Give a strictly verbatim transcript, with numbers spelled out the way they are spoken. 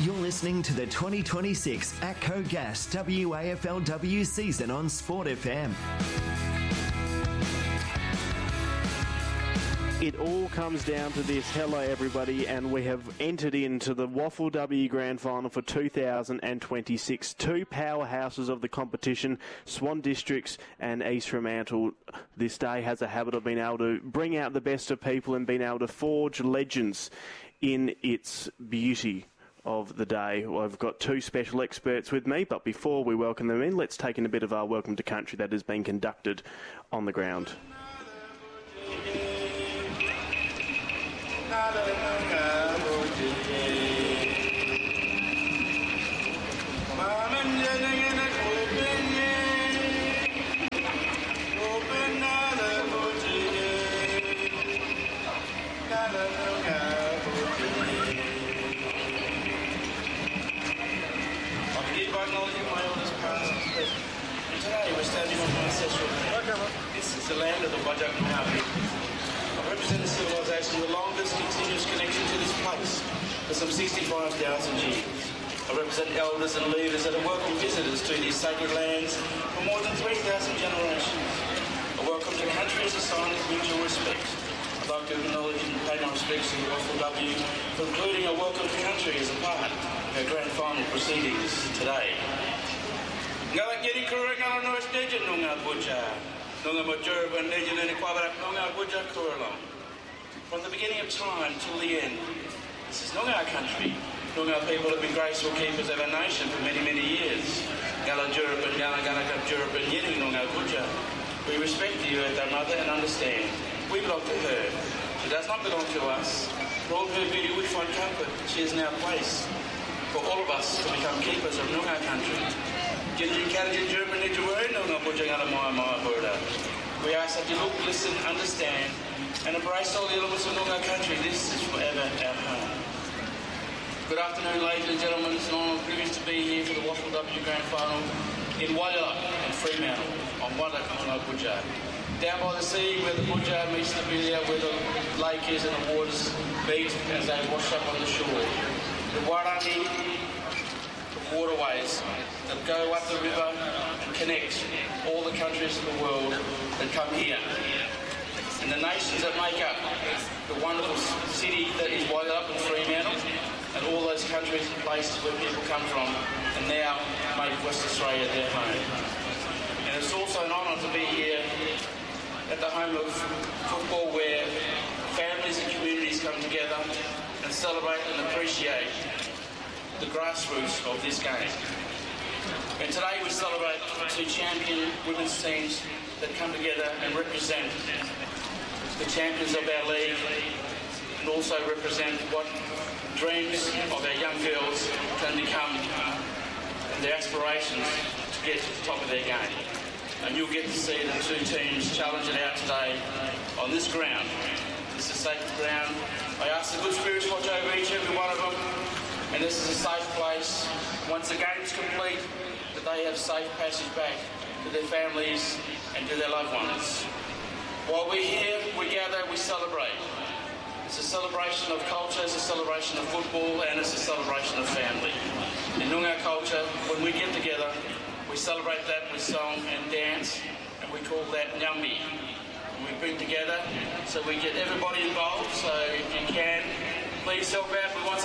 You're listening to the twenty twenty-six ATCO Gas W A F L W season on Sport F M. It all comes down to this. Hello, everybody, and we have entered into the W A F L W Grand Final for two thousand twenty-six. Two powerhouses of the competition, Swan Districts and East Fremantle. This day has a habit of being able to bring out the best of people and being able to forge legends in its beauty of the day. I've got two special experts with me, but before we welcome them in, let's take in a bit of our Welcome to Country that has been conducted on the ground. Today we're standing on my ancestral land. This is the land of the Whadjuk Noongar. I represent a civilisation with the longest continuous connection to this place for some sixty-five thousand years. I represent elders and leaders that have welcomed visitors to these sacred lands for more than three thousand generations. I welcome to country as a sign of mutual respect. I'd like to acknowledge and pay my respects to the W A F L W for including a welcome to country as a part of our grand final proceedings today. Ngala kiri kura ngala no stage nunga bucha. Nunga major ban legend ni kwabara nunga bucha kuralong. From the beginning of time till the end, this is Noongar country. Noongar people have been graceful keepers of our nation for many, many years. Ngala Jurapan, Ngala Ngala Jurapan Yini Nunga bucha. We respect you as our mother and understand. We belong to her. She does not belong to us. For all her beauty we find comfort. She is now a place for all of us to become keepers of Noongar country. We ask that you look, listen, understand, and embrace all the elements of Noongar country. This is forever our home. Good afternoon, ladies and gentlemen. It's an honour and privilege to be here for the W A F L W Grand Final in Whyalla and Fremantle on Whyalla Noongar Budja. Down by the sea where the Budja meets the Bilia, where the lake is and the waters meet as they wash up on the shore. The Warangi waterways that go up the river and connect all the countries of the world that come here. And the nations that make up the wonderful city that is Whyalla and Fremantle, and all those countries and places where people come from, and now make West Australia their home. And it's also an honour to be here at the home of football, where families and communities come together and celebrate and appreciate the grassroots of this game. And today we celebrate two champion women's teams that come together and represent the champions of our league, and also represent what dreams of our young girls can become and their aspirations to get to the top of their game. And you'll get to see the two teams challenge it out today on this ground. This is sacred ground. I ask the good spirits watch over each and every one of them. And this is a safe place. Once the game's complete, that they have safe passage back to their families and to their loved ones. While we're here, we gather, we celebrate. It's a celebration of culture, it's a celebration of football, and it's a celebration of family. In Noongar culture, when we get together, we celebrate that with song and dance, and we call that Nyambi. And we bring together, so we get everybody involved. So if you can, please help out. We want